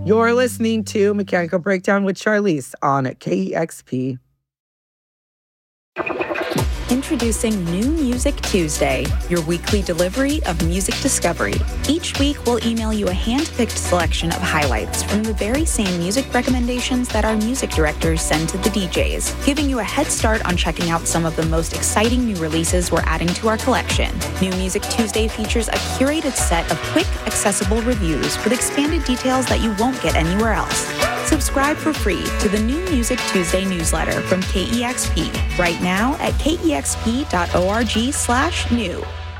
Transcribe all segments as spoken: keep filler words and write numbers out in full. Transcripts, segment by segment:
You're listening to Mechanical Breakdown with Charlize on K E X P. Introducing New Music Tuesday, your weekly delivery of music discovery. Each week, we'll email you a hand-picked selection of highlights from the very same music recommendations that our music directors send to the D Js, giving you a head start on checking out some of the most exciting new releases we're adding to our collection. New Music Tuesday features a curated set of quick, accessible reviews with expanded details that you won't get anywhere else. Subscribe for free to the New Music Tuesday newsletter from K E X P right now at kexp.org slash new.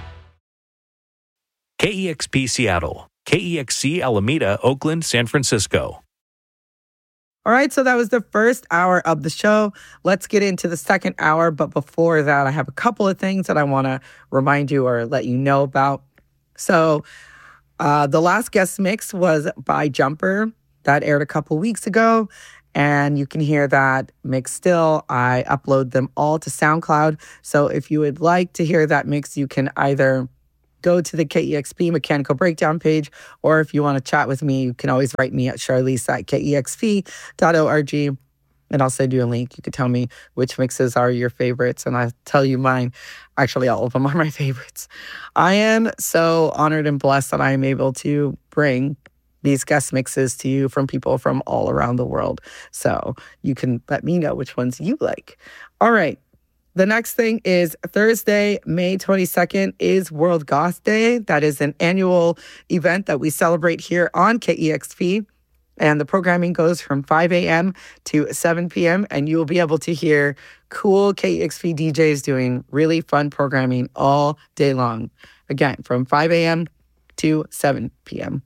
K E X P Seattle, K E X C Alameda, Oakland, San Francisco. All right, so that was the first hour of the show. Let's get into the second hour. But before that, I have a couple of things that I want to remind you or let you know about. So uh, the last guest mix was by Jumper. That aired a couple weeks ago, and you can hear that mix still. I upload them all to SoundCloud. So if you would like to hear that mix, you can either go to the K E X P Mechanical Breakdown page, or if you want to chat with me, you can always write me at Charlize at K E X P dot org, and I'll send you a link. You can tell me which mixes are your favorites, and I'll tell you mine. Actually, all of them are my favorites. I am so honored and blessed that I am able to bring these guest mixes to you from people from all around the world. So you can let me know which ones you like. All right. The next thing is Thursday, May twenty-second is World Goth Day. That is an annual event that we celebrate here on K E X P. And the programming goes from five a.m. to seven p.m. And you will be able to hear cool K E X P D Js doing really fun programming all day long. Again, from five a.m. to seven p.m.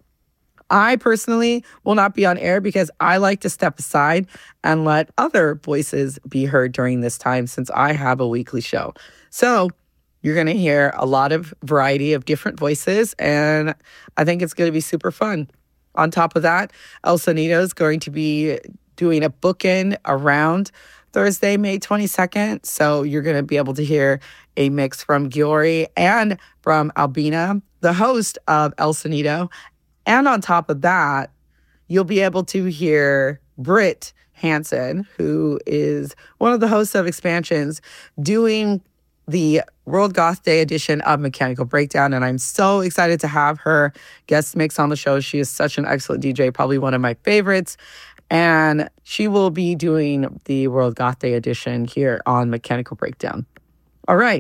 I personally will not be on air because I like to step aside and let other voices be heard during this time since I have a weekly show. So you're going to hear a lot of variety of different voices, and I think it's going to be super fun. On top of that, El Sonido is going to be doing a bookend around Thursday, May twenty-second. So you're going to be able to hear a mix from Giori and from Albina, the host of El Sonido. And on top of that, you'll be able to hear Britt Hansen, who is one of the hosts of Expansions, doing the World Goth Day edition of Mechanical Breakdown. And I'm so excited to have her guest mix on the show. She is such an excellent D J, probably one of my favorites. And she will be doing the World Goth Day edition here on Mechanical Breakdown. All right.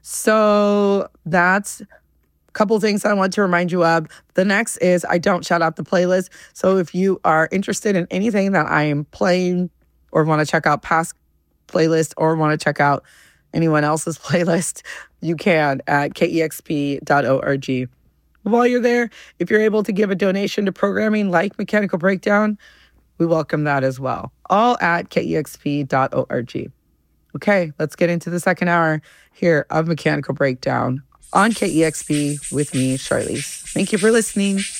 So that's couple things I want to remind you of. The next is I don't shout out the playlist. So if you are interested in anything that I am playing or want to check out past playlists or want to check out anyone else's playlist, you can at K E X P dot org. While you're there, if you're able to give a donation to programming like Mechanical Breakdown, we welcome that as well. All at K E X P dot org. Okay, let's get into the second hour here of Mechanical Breakdown on K E X P with me, Charlize. Thank you for listening.